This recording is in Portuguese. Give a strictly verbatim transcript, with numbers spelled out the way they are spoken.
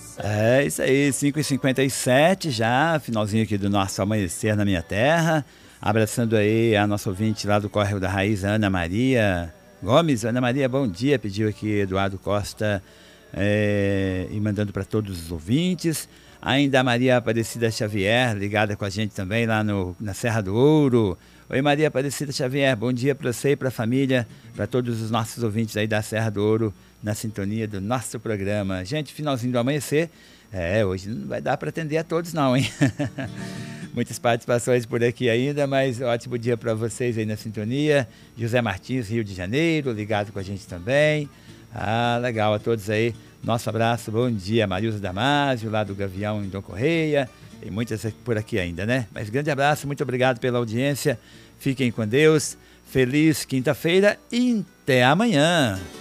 É isso aí, cinco e cinquenta e sete já, finalzinho aqui do nosso Amanhecer na Minha Terra. Abraçando aí a nossa ouvinte lá do Córrego da Raiz, Ana Maria Gomes. Ana Maria, bom dia, pediu aqui Eduardo Costa é, e mandando para todos os ouvintes. Ainda a Maria Aparecida Xavier, ligada com a gente também lá no, na Serra do Ouro. Oi, Maria Aparecida Xavier, bom dia para você e para a família, para todos os nossos ouvintes aí da Serra do Ouro, na sintonia do nosso programa. Gente, finalzinho do amanhecer, é, hoje não vai dar para atender a todos não, hein? Muitas participações por aqui ainda, mas ótimo dia para vocês aí na sintonia. José Martins, Rio de Janeiro, ligado com a gente também. Ah, legal, a todos aí, nosso abraço, bom dia. Marilza Damásio, lá do Gavião em Dom Correia. Tem muitas por aqui ainda, né? Mas grande abraço, muito obrigado pela audiência. Fiquem com Deus. Feliz quinta-feira e até amanhã.